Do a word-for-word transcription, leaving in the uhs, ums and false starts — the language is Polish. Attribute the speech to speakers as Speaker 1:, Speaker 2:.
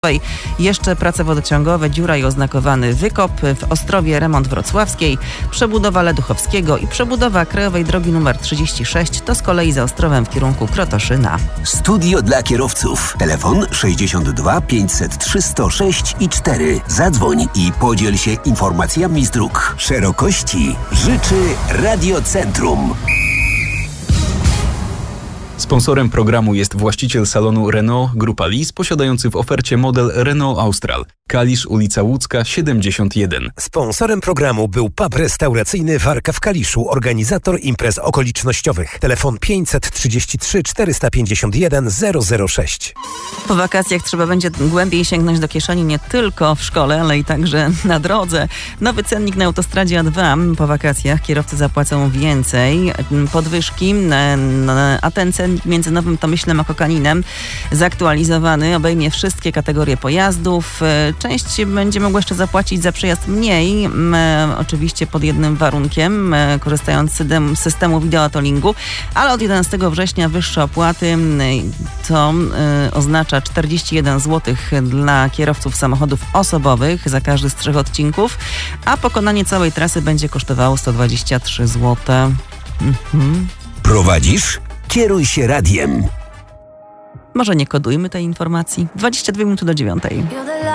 Speaker 1: Jeszcze prace wodociągowe, dziura i oznakowany wykop, w Ostrowie remont Wrocławskiej, przebudowa Leduchowskiego i przebudowa Krajowej Drogi nr trzydzieści sześć, to z kolei za Ostrowem w kierunku Krotoszyna.
Speaker 2: Studio dla kierowców. Telefon sześćdziesiąt dwa pięćset trzy sto sześć i cztery. Zadzwoń i podziel się informacjami z dróg. Szerokości życzy Radiocentrum.
Speaker 3: Sponsorem programu jest właściciel salonu Renault Grupa Lis, posiadający w ofercie model Renault Austral. Kalisz, ulica Łódzka, siedemdziesiąt jeden.
Speaker 4: Sponsorem programu był pub restauracyjny Warka w Kaliszu, organizator imprez okolicznościowych. Telefon pięćset trzydzieści trzy czterysta pięćdziesiąt jeden zero zero sześć.
Speaker 1: Po wakacjach trzeba będzie głębiej sięgnąć do kieszeni nie tylko w szkole, ale i także na drodze. Nowy cennik na autostradzie A dwa. Po wakacjach kierowcy zapłacą więcej. Podwyżki, a ten cennik między Nowym Tomyślem a Kokaninem zaktualizowany obejmie wszystkie kategorie pojazdów. Część będzie mogła jeszcze zapłacić za przejazd mniej, oczywiście pod jednym warunkiem, korzystając z systemu wideotollingu, ale od jedenastego września wyższe opłaty, to oznacza czterdzieści jeden złotych dla kierowców samochodów osobowych za każdy z trzech odcinków, a pokonanie całej trasy będzie kosztowało sto dwadzieścia trzy złote. Mhm.
Speaker 2: Prowadzisz? Kieruj się radiem.
Speaker 1: Może nie kodujmy tej informacji. dwadzieścia dwie minuty do dziewiątej.